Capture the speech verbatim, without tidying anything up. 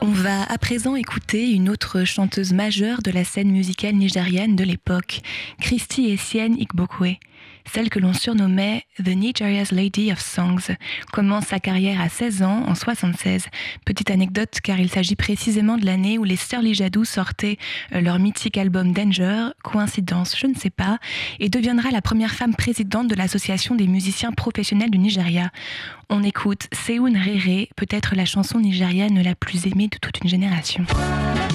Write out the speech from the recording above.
On va à présent écouter une autre chanteuse majeure de la scène musicale nigériane de l'époque, Christy Etienne Igbokwe. Celle que l'on surnommait The Nigeria's Lady of Songs commence sa carrière à seize ans, en soixante-seize. Petite anecdote, car il s'agit précisément de l'année où les Sœurs Lijadou sortaient leur mythique album Danger, coïncidence, je ne sais pas, et deviendra la première femme présidente de l'association des musiciens professionnels du Nigeria. On écoute Seun Rere, peut-être la chanson nigériane la plus aimée de toute une génération.